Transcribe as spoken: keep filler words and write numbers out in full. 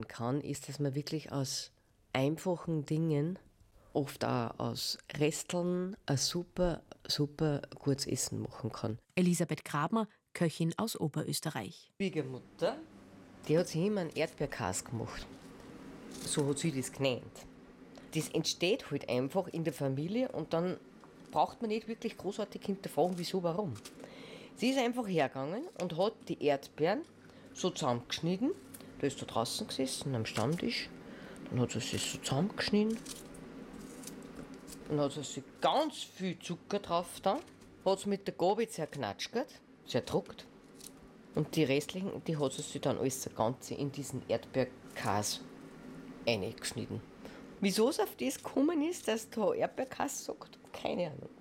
kann, ist, dass man wirklich aus einfachen Dingen, oft auch aus Resteln, ein super, super gutes Essen machen kann. Elisabeth Grabner, Köchin aus Oberösterreich. Schwiegermutter, die hat sich immer einen Erdbeerkäse gemacht. So hat sie das genannt. Das entsteht halt einfach in der Familie und dann braucht man nicht wirklich großartig hinterfragen, wieso, warum. Sie ist einfach hergegangen und hat die Erdbeeren so zusammengeschnitten. Da ist da draußen gesessen am Stammtisch. Dann hat sie es so zusammengeschnitten. Dann hat sie ganz viel Zucker drauf da. Hat es mit der Gabel zerknatschert, zerdruckt. Und die restlichen, die hat sie sich dann alles das Ganze in diesen Erdbeerkäse eingeschnitten. Wieso es auf das gekommen ist, dass da Erdbeerkäse sagt, keine Ahnung.